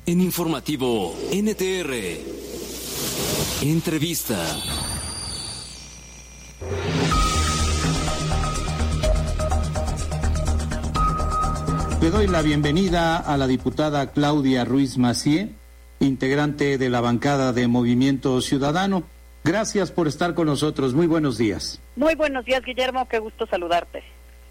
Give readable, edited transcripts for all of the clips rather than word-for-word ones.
En Informativo NTR. Entrevista. Le doy la bienvenida a la diputada Claudia Ruiz Massieu, integrante de la bancada de Movimiento Ciudadano. Gracias por estar con nosotros. Muy buenos días. Muy buenos días, Guillermo. Qué gusto saludarte.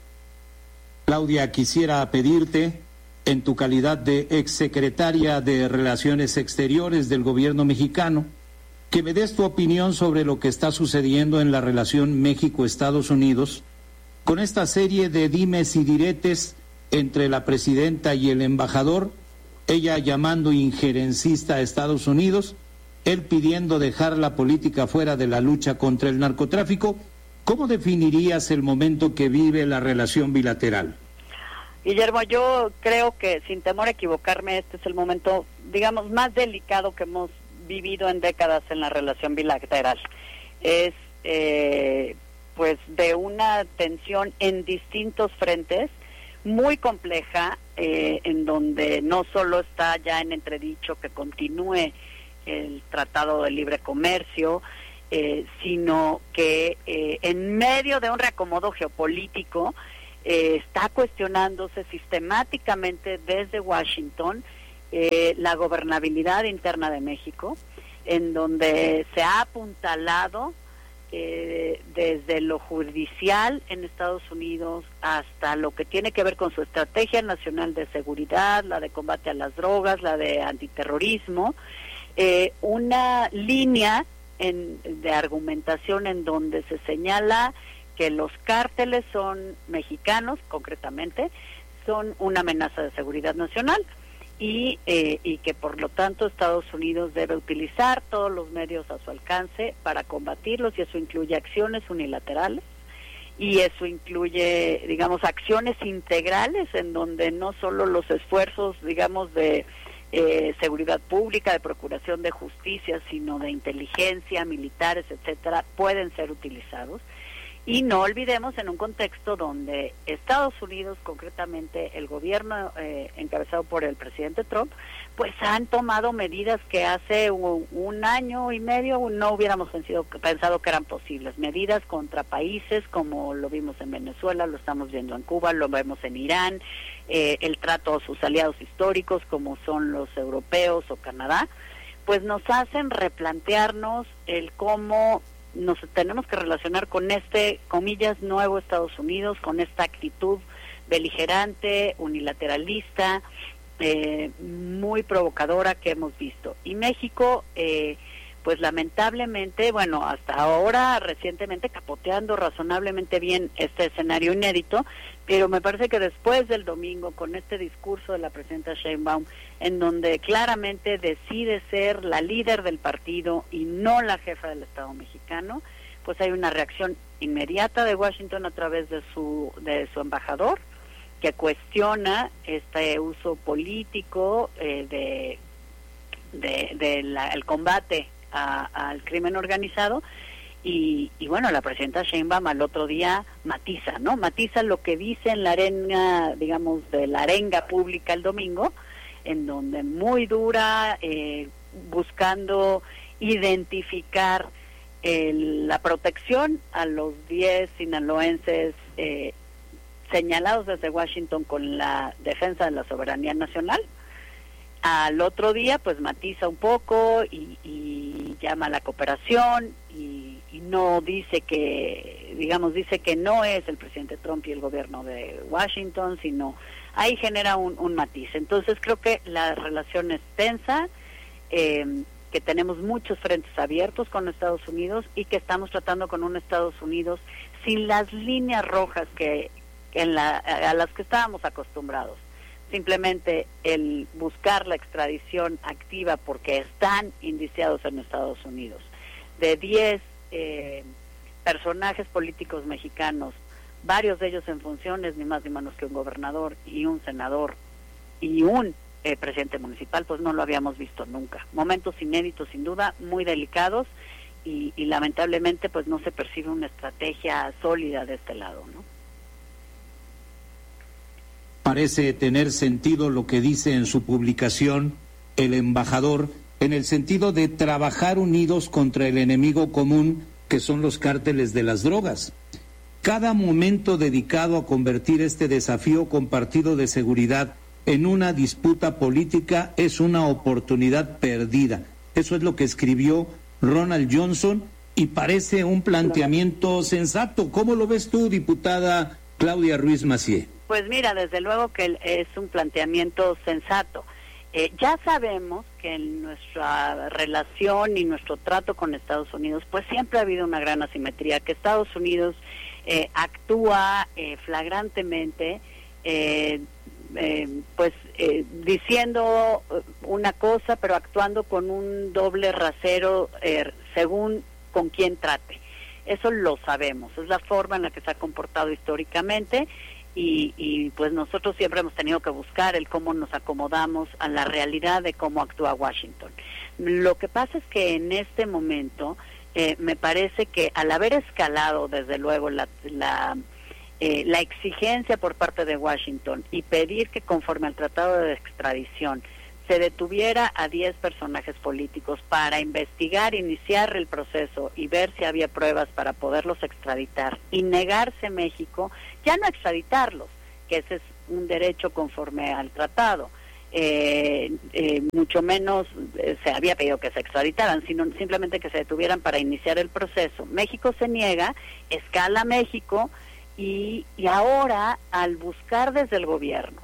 Claudia, quisiera pedirte, en tu calidad de exsecretaria de Relaciones Exteriores del gobierno mexicano, que me des tu opinión sobre lo que está sucediendo en la relación México-Estados Unidos, con esta serie de dimes y diretes entre la presidenta y el embajador, ella llamando injerencista a Estados Unidos, él pidiendo dejar la política fuera de la lucha contra el narcotráfico. ¿Cómo definirías el momento que vive la relación bilateral? Guillermo, yo creo que, sin temor a equivocarme, este es el momento, digamos, más delicado que hemos vivido en décadas en la relación bilateral. Es, pues, de una tensión en distintos frentes, muy compleja, en donde no solo está ya en entredicho que continúe el Tratado de Libre Comercio, sino que en medio de un reacomodo geopolítico está cuestionándose sistemáticamente desde Washington la gobernabilidad interna de México, en donde se ha apuntalado desde lo judicial en Estados Unidos hasta lo que tiene que ver con su estrategia nacional de seguridad, la de combate a las drogas, la de antiterrorismo, una línea de argumentación en donde se señala que los cárteles son mexicanos, concretamente, son una amenaza de seguridad nacional y que por lo tanto Estados Unidos debe utilizar todos los medios a su alcance para combatirlos, y eso incluye acciones unilaterales y eso incluye, digamos, acciones integrales en donde no solo los esfuerzos, digamos, de seguridad pública, de procuración de justicia, sino de inteligencia, militares, etcétera, pueden ser utilizados. Y no olvidemos, en un contexto donde Estados Unidos, concretamente el gobierno encabezado por el presidente Trump, pues han tomado medidas que hace un año y medio no hubiéramos pensado que eran posibles. Medidas contra países como lo vimos en Venezuela, lo estamos viendo en Cuba, lo vemos en Irán, el trato a sus aliados históricos como son los europeos o Canadá, pues nos hacen replantearnos el cómo nos tenemos que relacionar con este, comillas, nuevo Estados Unidos, con esta actitud beligerante, unilateralista, muy provocadora que hemos visto. Y México, pues lamentablemente, bueno, hasta ahora, recientemente, capoteando razonablemente bien este escenario inédito, pero me parece que después del domingo, con este discurso de la presidenta Sheinbaum, en donde claramente decide ser la líder del partido y no la jefa del Estado mexicano, pues hay una reacción inmediata de Washington a través de su embajador, que cuestiona este uso político el combate al crimen organizado. Y bueno, la presidenta Sheinbaum al otro día matiza lo que dice en la arena, digamos, de la arenga pública el domingo, en donde muy dura, buscando identificar la protección a los 10 sinaloenses señalados desde Washington con la defensa de la soberanía nacional. Al otro día pues matiza un poco y llama a la cooperación y no dice que, digamos, dice que no es el presidente Trump y el gobierno de Washington, sino ahí genera un matiz. Entonces creo que la relación es tensa, que tenemos muchos frentes abiertos con Estados Unidos y que estamos tratando con un Estados Unidos sin las líneas rojas a las que estábamos acostumbrados. Simplemente el buscar la extradición activa porque están indiciados en Estados Unidos. De 10 personajes políticos mexicanos, varios de ellos en funciones, ni más ni menos que un gobernador y un senador y un presidente municipal, pues no lo habíamos visto nunca. Momentos inéditos sin duda, muy delicados y lamentablemente pues no se percibe una estrategia sólida de este lado, ¿no? Parece tener sentido lo que dice en su publicación el embajador en el sentido de trabajar unidos contra el enemigo común que son los cárteles de las drogas. Cada momento dedicado a convertir este desafío compartido de seguridad en una disputa política es una oportunidad perdida. Eso es lo que escribió Ronald Johnson y parece un planteamiento sensato. ¿Cómo lo ves tú, diputada Claudia Ruiz Massieu? Pues mira, desde luego que es un planteamiento sensato. Ya sabemos que en nuestra relación y nuestro trato con Estados Unidos, pues siempre ha habido una gran asimetría, que Estados Unidos actúa flagrantemente, diciendo una cosa, pero actuando con un doble rasero según con quién trate. Eso lo sabemos, es la forma en la que se ha comportado históricamente. Y pues nosotros siempre hemos tenido que buscar el cómo nos acomodamos a la realidad de cómo actúa Washington. Lo que pasa es que en este momento me parece que al haber escalado desde luego la exigencia por parte de Washington y pedir que conforme al tratado de extradición se detuviera a 10 personajes políticos para investigar, iniciar el proceso y ver si había pruebas para poderlos extraditar y negarse México, ya no extraditarlos, que ese es un derecho conforme al tratado, mucho menos se había pedido que se extraditaran, sino simplemente que se detuvieran para iniciar el proceso. México se niega, escala México y ahora al buscar desde el gobierno,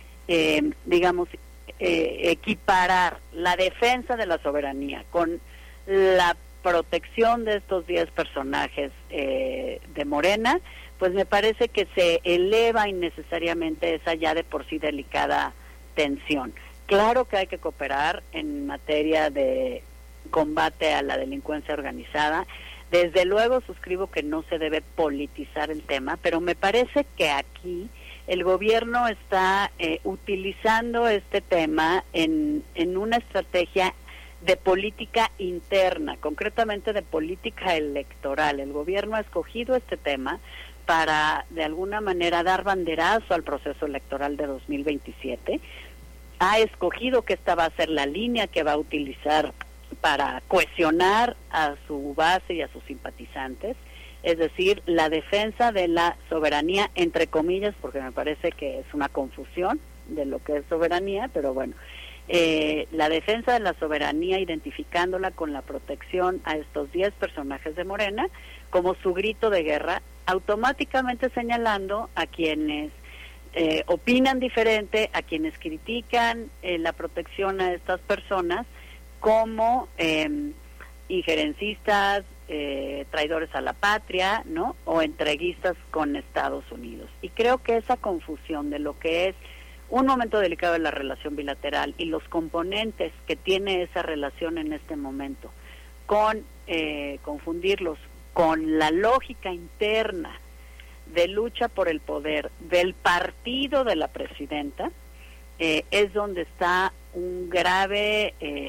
equiparar la defensa de la soberanía con la protección de estos 10 personajes de Morena, pues me parece que se eleva innecesariamente esa ya de por sí delicada tensión. Claro que hay que cooperar en materia de combate a la delincuencia organizada. Desde luego suscribo que no se debe politizar el tema, pero me parece que aquí el gobierno está utilizando este tema en una estrategia de política interna, concretamente de política electoral. El gobierno ha escogido este tema para, de alguna manera, dar banderazo al proceso electoral de 2027. Ha escogido que esta va a ser la línea que va a utilizar para cohesionar a su base y a sus simpatizantes. Es decir, la defensa de la soberanía, entre comillas, porque me parece que es una confusión de lo que es soberanía, pero bueno, la defensa de la soberanía identificándola con la protección a estos 10 personajes de Morena como su grito de guerra, automáticamente señalando a quienes opinan diferente, a quienes critican la protección a estas personas como injerencistas, traidores a la patria, ¿no? O entreguistas con Estados Unidos. Y creo que esa confusión de lo que es un momento delicado de la relación bilateral y los componentes que tiene esa relación en este momento, con confundirlos con la lógica interna de lucha por el poder del partido de la presidenta, es donde está un grave,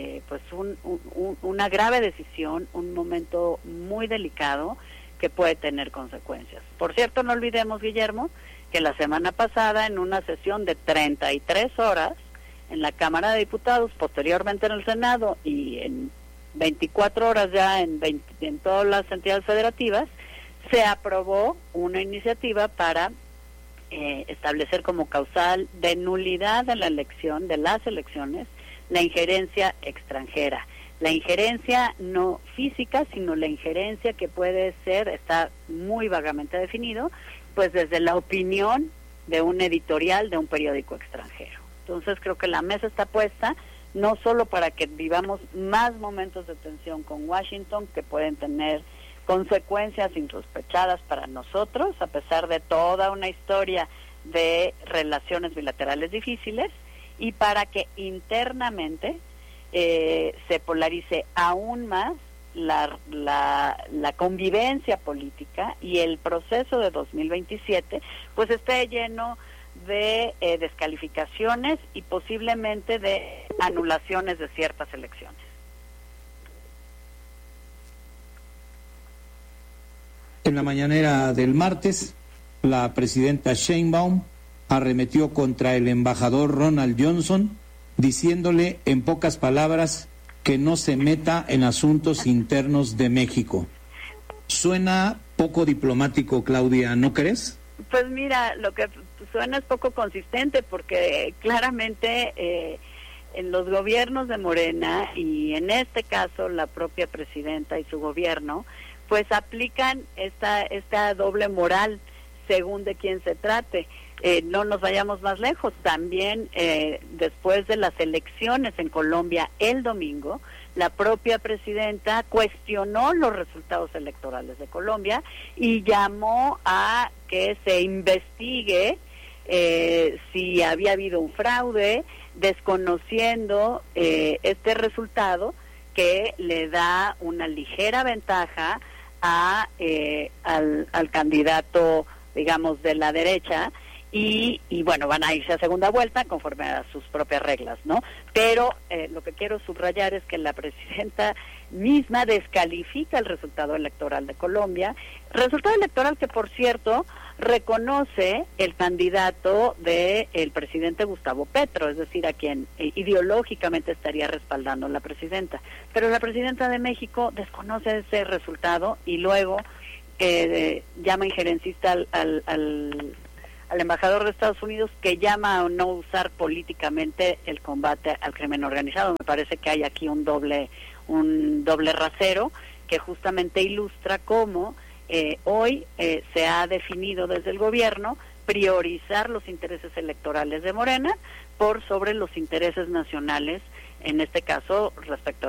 una grave decisión, un momento muy delicado que puede tener consecuencias. Por cierto, no olvidemos, Guillermo, que la semana pasada en una sesión de 33 horas en la Cámara de Diputados, posteriormente en el Senado y en 24 horas ya en todas las entidades federativas, se aprobó una iniciativa para establecer como causal de nulidad de la elección, de las elecciones, la injerencia extranjera. La injerencia no física, sino la injerencia que puede ser, está muy vagamente definido, pues desde la opinión de un editorial de un periódico extranjero. Entonces creo que la mesa está puesta no solo para que vivamos más momentos de tensión con Washington que pueden tener consecuencias insospechadas para nosotros, a pesar de toda una historia de relaciones bilaterales difíciles, y para que internamente se polarice aún más la convivencia política y el proceso de 2027 pues esté lleno de descalificaciones y posiblemente de anulaciones de ciertas elecciones. En la mañanera del martes, la presidenta Sheinbaum arremetió contra el embajador Ronald Johnson diciéndole en pocas palabras que no se meta en asuntos internos de México. Suena poco diplomático, Claudia, ¿no crees? Pues mira, lo que suena es poco consistente, porque claramente en los gobiernos de Morena, y en este caso la propia presidenta y su gobierno, pues aplican esta doble moral según de quién se trate. No nos vayamos más lejos, también después de las elecciones en Colombia el domingo, la propia presidenta cuestionó los resultados electorales de Colombia y llamó a que se investigue si había habido un fraude, desconociendo este resultado que le da una ligera ventaja al candidato, digamos, de la derecha, y bueno, van a irse a segunda vuelta conforme a sus propias reglas, ¿no? Pero lo que quiero subrayar es que la presidenta misma descalifica el resultado electoral de Colombia, resultado electoral que, por cierto, reconoce el candidato del presidente Gustavo Petro, es decir, a quien ideológicamente estaría respaldando la presidenta. Pero la presidenta de México desconoce ese resultado y luego llama injerencista al embajador de Estados Unidos, que llama a no usar políticamente el combate al crimen organizado. Me parece que hay aquí un doble rasero que justamente ilustra cómo hoy se ha definido desde el gobierno priorizar los intereses electorales de Morena por sobre los intereses nacionales, en este caso respecto